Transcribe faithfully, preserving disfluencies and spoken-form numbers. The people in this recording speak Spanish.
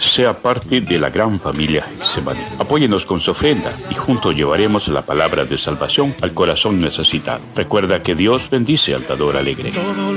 sea parte de la gran familia Getsemaní. Apóyenos con su ofrenda y juntos llevaremos la palabra de salvación al corazón necesitado. Recuerda que Dios bendice al dador alegre.